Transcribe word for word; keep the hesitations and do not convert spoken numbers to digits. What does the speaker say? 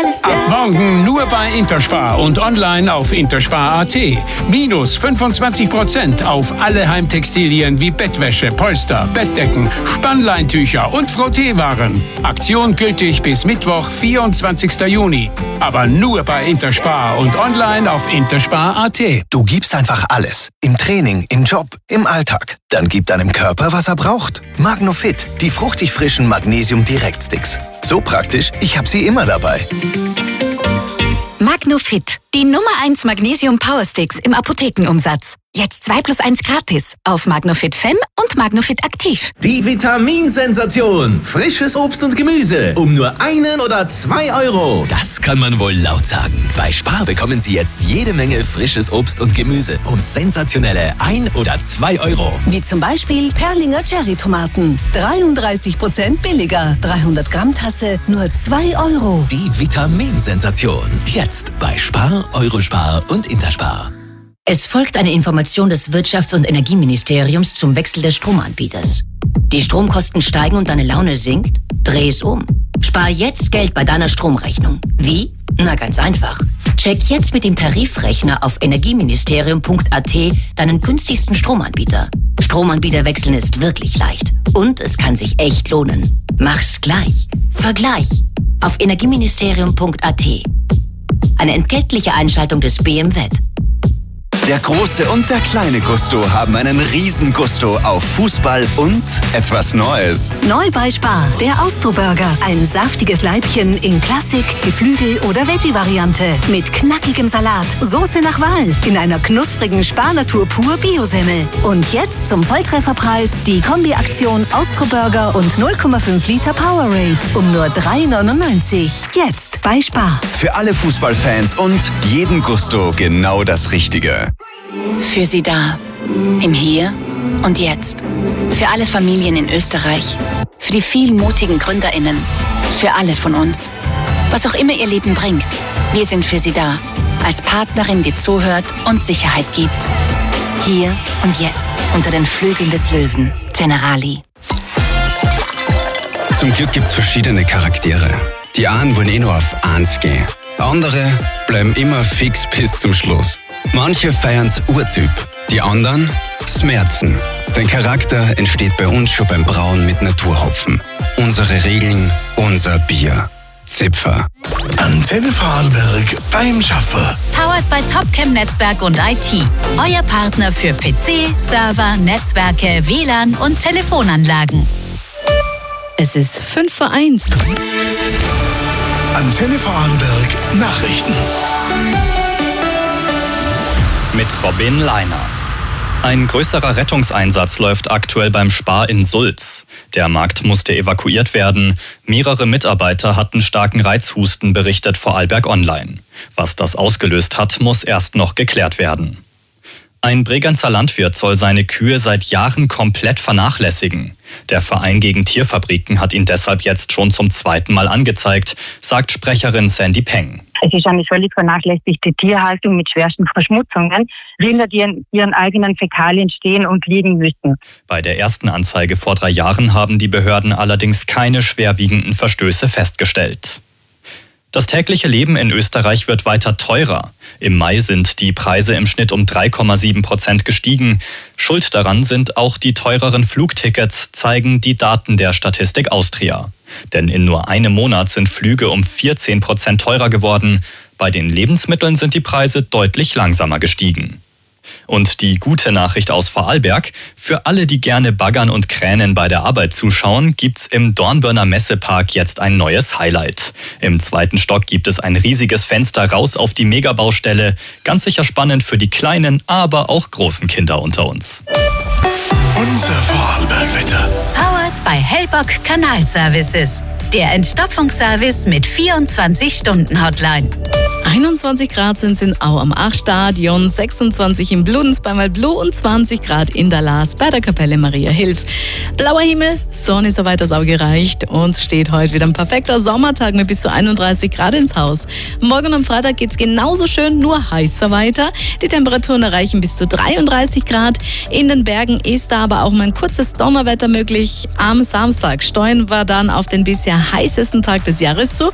Ab morgen nur bei Interspar und online auf interspar punkt at. Minus fünfundzwanzig Prozent auf alle Heimtextilien wie Bettwäsche, Polster, Bettdecken, Spannleintücher und Frotteewaren. Aktion gültig bis Mittwoch, vierundzwanzigsten Juni. Aber nur bei Interspar und online auf interspar punkt at. Du gibst einfach alles. Im Training, im Job, im Alltag. Dann gib deinem Körper, was er braucht. Magnofit, die fruchtig frischen Magnesium-Direkt-Sticks. So praktisch, ich habe sie immer dabei. Magnofit, die Nummer eins Magnesium Power Sticks im Apothekenumsatz. Jetzt zwei plus eins gratis auf Magnofit Fem und Magnofit Aktiv. Die Vitaminsensation. Frisches Obst und Gemüse um nur einen oder zwei Euro. Das kann man wohl laut sagen. Bei Spar bekommen Sie jetzt jede Menge frisches Obst und Gemüse um sensationelle ein oder zwei Euro. Wie zum Beispiel Perlinger Cherry-Tomaten. dreiunddreißig Prozent billiger. dreihundert Gramm Tasse nur zwei Euro. Die Vitaminsensation. Jetzt bei Spar, Eurospar und Interspar. Es folgt eine Information des Wirtschafts- und Energieministeriums zum Wechsel des Stromanbieters. Die Stromkosten steigen und deine Laune sinkt? Dreh es um. Spar jetzt Geld bei deiner Stromrechnung. Wie? Na, ganz einfach. Check jetzt mit dem Tarifrechner auf energieministerium punkt at deinen günstigsten Stromanbieter. Stromanbieter wechseln ist wirklich leicht. Und es kann sich echt lohnen. Mach's gleich. Vergleich. Auf energieministerium punkt at. Eine entgeltliche Einschaltung des B M W. Der große und der kleine Gusto haben einen riesen Gusto auf Fußball und etwas Neues. Neu bei Spar, der Austro-Burger. Ein saftiges Leibchen in Klassik, Geflügel- oder Veggie-Variante. Mit knackigem Salat, Soße nach Wahl, in einer knusprigen Spar-Natur pur Biosemmel. Und jetzt zum Volltrefferpreis die Kombi-Aktion Austro-Burger und null Komma fünf Liter Powerade um nur drei neunundneunzig. Jetzt bei Spar. Für alle Fußballfans und jeden Gusto genau das Richtige. Für Sie da. Im Hier und Jetzt. Für alle Familien in Österreich. Für die vielen mutigen GründerInnen. Für alle von uns. Was auch immer Ihr Leben bringt. Wir sind für Sie da. Als Partnerin, die zuhört und Sicherheit gibt. Hier und jetzt. Unter den Flügeln des Löwen. Generali. Zum Glück gibt's verschiedene Charaktere. Die einen wollen eh nur auf eins gehen. Andere bleiben immer fix bis zum Schluss. Manche feiern's Urtyp, die anderen Smerzen. Dein Charakter entsteht bei uns schon beim Brauen mit Naturhopfen. Unsere Regeln, unser Bier. Zipfer. Antenne Vorarlberg beim Schaffer. Powered by Topcam Netzwerk und I T. Euer Partner für P C, Server, Netzwerke, W L A N und Telefonanlagen. Es ist fünf vor eins. Antenne Vorarlberg Nachrichten. Mit Robin Leiner. Ein größerer Rettungseinsatz läuft aktuell beim Spar in Sulz. Der Markt musste evakuiert werden. Mehrere Mitarbeiter hatten starken Reizhusten, berichtet Vorarlberg Online. Was das ausgelöst hat, muss erst noch geklärt werden. Ein Bregenzer Landwirt soll seine Kühe seit Jahren komplett vernachlässigen. Der Verein gegen Tierfabriken hat ihn deshalb jetzt schon zum zweiten Mal angezeigt, sagt Sprecherin Sandy Peng. Es ist eine völlig vernachlässigte Tierhaltung mit schwersten Verschmutzungen. Rinder, die in ihren eigenen Fäkalien stehen und liegen müssen. Bei der ersten Anzeige vor drei Jahren haben die Behörden allerdings keine schwerwiegenden Verstöße festgestellt. Das tägliche Leben in Österreich wird weiter teurer. Im Mai sind die Preise im Schnitt um drei Komma sieben Prozent gestiegen. Schuld daran sind auch die teureren Flugtickets, zeigen die Daten der Statistik Austria. Denn in nur einem Monat sind Flüge um vierzehn Prozent teurer geworden. Bei den Lebensmitteln sind die Preise deutlich langsamer gestiegen. Und die gute Nachricht aus Vorarlberg: Für alle, die gerne baggern und kränen bei der Arbeit zuschauen, gibt's im Dornbirner Messepark jetzt ein neues Highlight. Im zweiten Stock gibt es ein riesiges Fenster raus auf die Megabaustelle. Ganz sicher spannend für die kleinen, aber auch großen Kinder unter uns. Unser Vorarlberg-Wetter. Powered by Hellbock Kanalservices. Der Entstopfungsservice mit vierundzwanzig Stunden Hotline. einundzwanzig Grad sind es in Au am Achstadion, sechsundzwanzig in Bludenz bei Malblu und zwanzig Grad in der Laas bei der Kapelle Maria Hilf. Blauer Himmel, Sonne soweit das Auge reicht. Uns steht heute wieder ein perfekter Sommertag mit bis zu einunddreißig Grad ins Haus. Morgen am Freitag geht's genauso schön, nur heißer weiter. Die Temperaturen erreichen bis zu dreiunddreißig Grad. In den Bergen ist da aber auch mal ein kurzes Donnerwetter möglich. Am Samstag steuern wir dann auf den bisher heißesten Tag des Jahres zu.